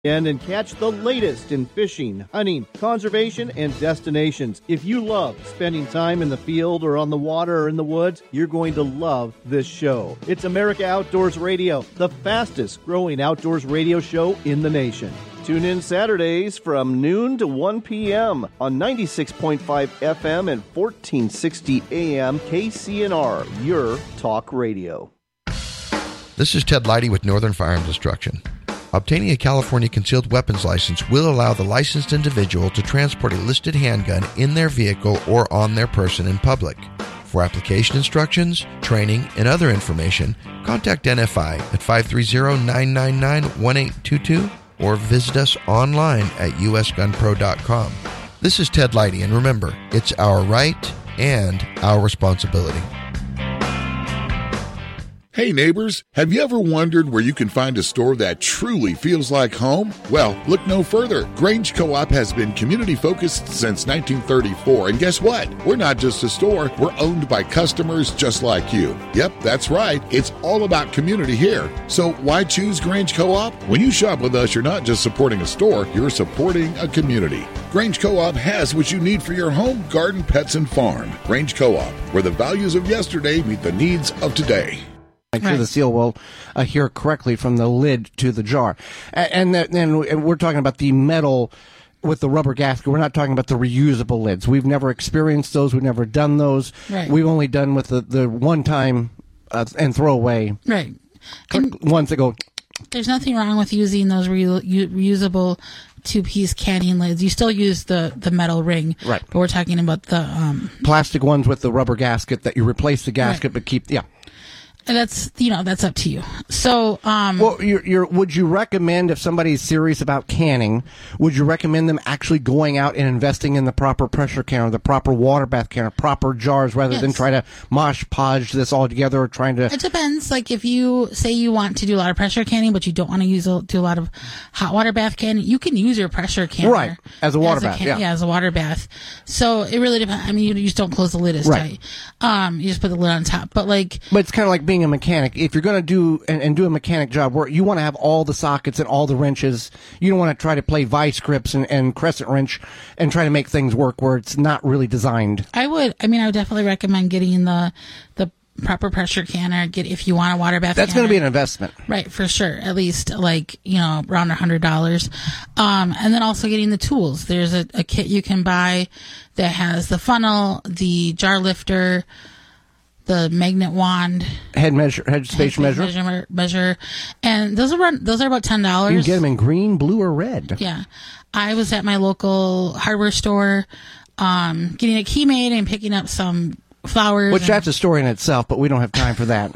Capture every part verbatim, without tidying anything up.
And, and catch the latest in fishing, hunting, conservation, and destinations. If you love spending time in the field or on the water or in the woods, you're going to love this show. It's America Outdoors Radio, the fastest growing outdoors radio show in the nation. Tune in Saturdays from noon to one p.m. on ninety-six point five F M and fourteen sixty A M K C N R, your talk radio. This is Ted Leidy with Northern Firearms Instruction. Obtaining a California concealed weapons license will allow the licensed individual to transport a listed handgun in their vehicle or on their person in public. For application instructions, training, and other information, contact N F I at five three zero, nine nine nine, one eight two two or visit us online at u s gun pro dot com. This is Ted Leidy, and remember, it's our right and our responsibility. Hey neighbors, have you ever wondered where you can find a store that truly feels like home? Well, look no further. Grange Co-op has been community focused since nineteen thirty-four, and guess what? We're not just a store, we're owned by customers just like you. Yep, that's right. It's all about community here. So why choose Grange Co-op? When you shop with us, you're not just supporting a store, you're supporting a community. Grange Co-op has what you need for your home, garden, pets, and farm. Grange Co-op, where the values of yesterday meet the needs of today. Make sure right. the seal will adhere correctly from the lid to the jar. And then we're talking about the metal with the rubber gasket. We're not talking about the reusable lids. We've never experienced those. We've never done those. Right. We've only done with the, the one-time uh, and throwaway right. And ones that go... There's nothing wrong with using those re- reusable two-piece canning lids. You still use the, the metal ring. Right. But we're talking about the... Um, plastic ones with the rubber gasket that you replace the gasket right. but keep... Yeah. And that's, you know, that's up to you. So, um... Well, you're, you're, would you recommend, if somebody's serious about canning, would you recommend them actually going out and investing in the proper pressure canner, the proper water bath canner, proper jars, rather yes. than try to mosh podge this all together or trying to... It depends. Like, if you say you want to do a lot of pressure canning, but you don't want to use a, do a lot of hot water bath canning, you can use your pressure canner. Right. As a water as a bath, can- yeah. Yeah, as a water bath. So, it really depends. I mean, you, you just don't close the lid as right. tight. Um, you just put the lid on top. But, like... But it's kind of like being a mechanic. If you're going to do and, and do a mechanic job where you want to have all the sockets and all the wrenches, you don't want to try to play vice grips and, and crescent wrench and try to make things work where it's not really designed. I would, I mean, I would definitely recommend getting the, the proper pressure canner. Get, if you want a water bath That's canner. going to be an investment. Right, for sure. At least like, you know, around a hundred dollars. Um, and then also getting the tools. There's a, a kit you can buy that has the funnel, the jar lifter, the magnet wand, head measure, head space head measure. measure, measure, and those are run, those are about ten dollars. You can get them in green, blue, or red. Yeah, I was at my local hardware store, um, getting a key made and picking up some flowers. Which and, that's a story in itself, but we don't have time for that.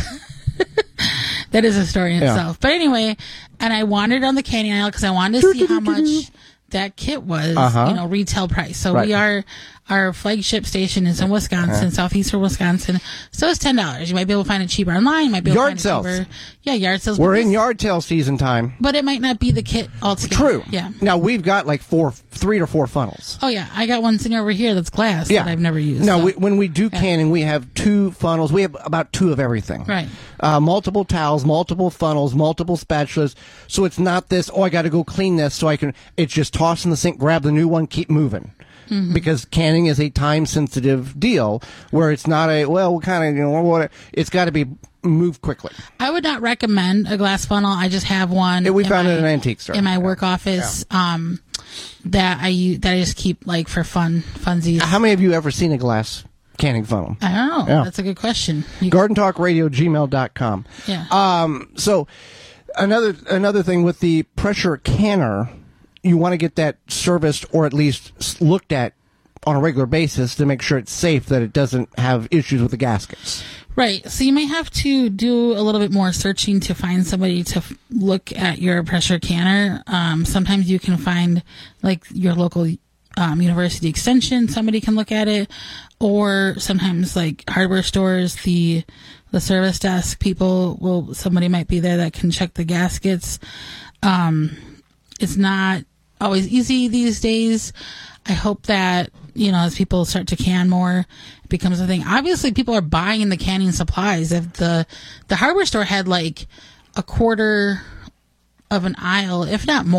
That is a story in yeah. itself. But anyway, and I wandered on the canning aisle because I wanted to see how much that kit was, uh-huh. you know, retail price. So right. we are. Our flagship station is in Wisconsin, uh-huh. southeastern Wisconsin. So it's ten dollars. You might be able to find it cheaper online. You might be able yard to find sales. it cheaper. Yeah, yard sales. We're in yard sale season time. But it might not be the kit altogether. True. Yeah. Now, we've got like four, three or four funnels. Oh, yeah. I got one sitting over here that's glass yeah. that I've never used. No, so. we, when we do yeah. canning, we have two funnels. We have about two of everything. Right. Uh, multiple towels, multiple funnels, multiple spatulas. So it's not this, oh, I got to go clean this so I can, it's just toss in the sink, grab the new one, keep moving. Mm-hmm. Because canning is a time-sensitive deal where it's not a, well, what kind of, you know, what, it's got to be moved quickly. I would not recommend a glass funnel. I just have one. Yeah, we found my, it at an antique store. In my work office, yeah. um, that I use, that I just keep like for fun, funsies. How many of you ever seen a glass canning funnel? I don't know. Yeah. That's a good question. You garden talk radio gmail dot com. Yeah. Um, so another, another thing with the pressure canner, you want to get that serviced or at least looked at on a regular basis to make sure it's safe, that it doesn't have issues with the gaskets. Right. So you may have to do a little bit more searching to find somebody to f- look at your pressure canner. Um, sometimes you can find like your local um, university extension, somebody can look at it, or sometimes like hardware stores, the the service desk people will, somebody might be there that can check the gaskets. Um, it's not always easy these days. I hope that, you know, as people start to can more, it becomes a thing. Obviously, people are buying the canning supplies. If the the hardware store had like a quarter of an aisle, if not more.